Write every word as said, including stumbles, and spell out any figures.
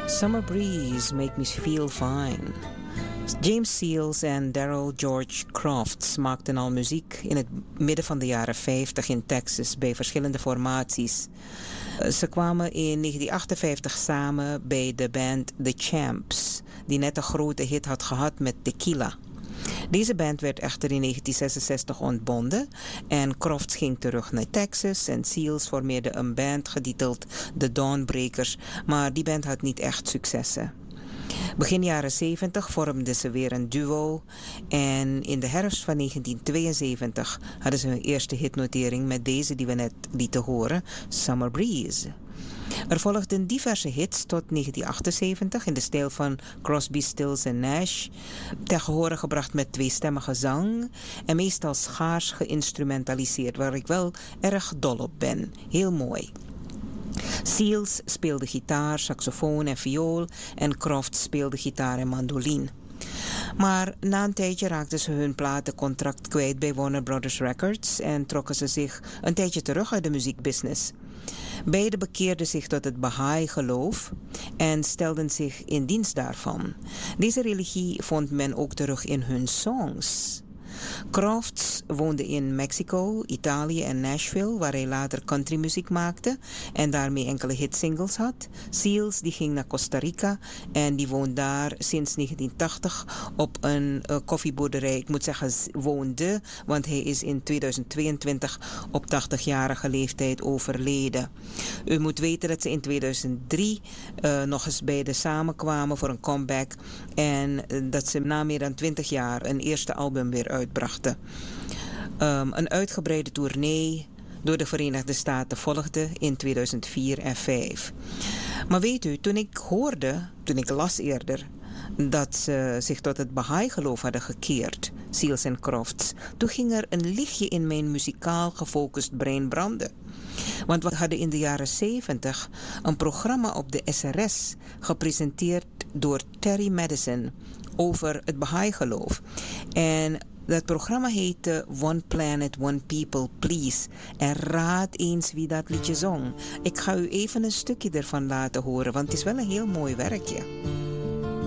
Summer breeze make me feel fine. James Seals en Daryl George Crofts maakten al muziek in het midden van de jaren vijftig in Texas bij verschillende formaties. Ze kwamen in negentien achtenvijftig samen bij de band The Champs, die net een grote hit had gehad met Tequila. Deze band werd echter in negentien zesenzestig ontbonden en Crofts ging terug naar Texas en Seals formeerde een band getiteld The Dawnbreakers, maar die band had niet echt successen. Begin jaren zeventig vormden ze weer een duo en in de herfst van negentien tweeënzeventig hadden ze hun eerste hitnotering met deze die we net lieten horen, Summer Breeze. Er volgden diverse hits tot negentien achtenzeventig in de stijl van Crosby, Stills en Nash, ten gehore gebracht met tweestemmige zang en meestal schaars geïnstrumentaliseerd, waar ik wel erg dol op ben. Heel mooi. Seals speelde gitaar, saxofoon en viool en Crofts speelde gitaar en mandoline. Maar na een tijdje raakten ze hun platencontract kwijt bij Warner Brothers Records en trokken ze zich een tijdje terug uit de muziekbusiness. Beiden bekeerden zich tot het Bahá'í-geloof en stelden zich in dienst daarvan. Deze religie vond men ook terug in hun songs. Crofts woonde in Mexico, Italië en Nashville, waar hij later countrymuziek maakte en daarmee enkele hitsingles had. Seals die ging naar Costa Rica en die woont daar sinds negentien tachtig op een uh, koffieboerderij. Ik moet zeggen woonde, want hij is in tweeduizend tweeëntwintig op tachtigjarige leeftijd overleden. U moet weten dat ze in tweeduizend drie uh, nog eens beiden samenkwamen voor een comeback en uh, dat ze na meer dan twintig jaar een eerste album weer uitbrachten. Um, een uitgebreide tournee door de Verenigde Staten volgde in tweeduizend vier en vijf. Maar weet u, toen ik hoorde, toen ik las eerder, dat ze zich tot het Bahá'í-geloof hadden gekeerd, Seals en Crofts, toen ging er een lichtje in mijn muzikaal gefocust brein branden. Want we hadden in de jaren zeventig een programma op de S R S gepresenteerd door Terry Madison over het Bahá'í-geloof. En dat programma heette One Planet, One People, Please. En raad eens wie dat liedje zong. Ik ga u even een stukje ervan laten horen, want het is wel een heel mooi werkje.